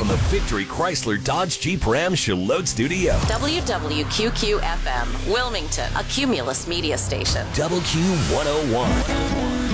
the Victory Chrysler Dodge Jeep Ram Charlotte Studio. WWQQ-FM, Wilmington, a Cumulus media station. WQ101.